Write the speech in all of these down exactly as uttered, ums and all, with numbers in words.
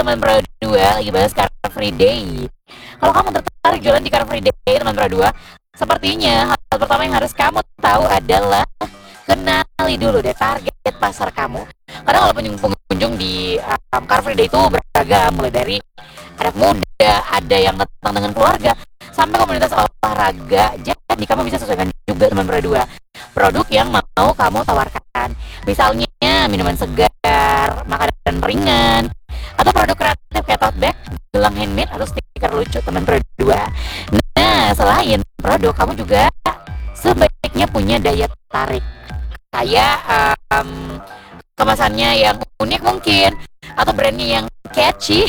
teman Pro dua lagi bahas Car Free Day. Kalau kamu tertarik jualan di Car Free Day teman Pro dua, sepertinya hal pertama yang harus kamu tahu adalah kenali dulu deh target pasar kamu. Karena kalau pengunjung di um, Car Free Day itu beragam, mulai dari anak muda, ada yang datang dengan keluarga, sampai komunitas olahraga. Jadi kamu bisa sesuaikan juga teman Pro dua produk yang mau kamu tawarkan. Misalnya minuman segar, makanan ringan, atau produk kreatif kayak tote bag, gelang handmade, atau stiker lucu teman Pro dua. Nah, selain produk, kamu juga sebaiknya punya daya tarik. Kayak um, kemasannya yang unik mungkin, atau brandnya yang catchy,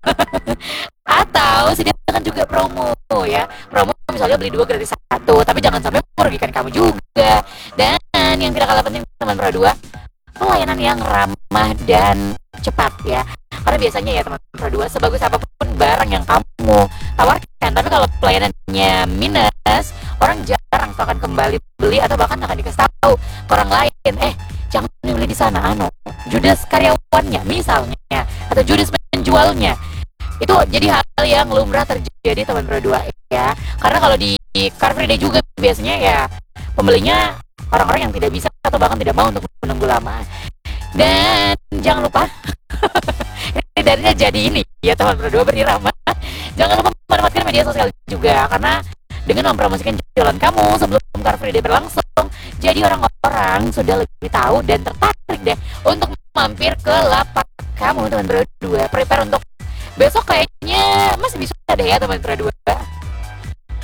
atau sediakan juga promo ya. Promo misalnya beli dua gratis satu, tapi jangan sampai merugikan kamu juga. Dan yang tidak kalah penting teman Pro dua, pelayanan yang ramah dan cepat ya. Karena biasanya ya teman Pro dua, sebagus apapun barang yang kamu tawarkan, tapi kalau pelayanannya minus, orang jarang tuh akan kembali beli, atau bahkan akan dikasih tahu ke orang lain, eh jangan beli di sana, anu judes karyawannya misalnya, atau judes penjualnya. Itu jadi hal yang lumrah terjadi teman Pro dua ya. Karena kalau di Car Free Day juga biasanya ya pembelinya orang-orang yang tidak bisa atau bahkan tidak mau untuk menunggu lama. Dan jangan lupa darinya jadi ini ya teman Pro dua berirama. Jangan lupa memanfaatkan media sosial juga, karena dengan mempromosikan jualan kamu sebelum Car Free Day berlangsung, jadi orang-orang sudah lebih tahu dan tertarik deh untuk mampir ke lapak kamu teman Pro dua. Prepare untuk besok, kayaknya masih bisa deh ya teman Pro dua.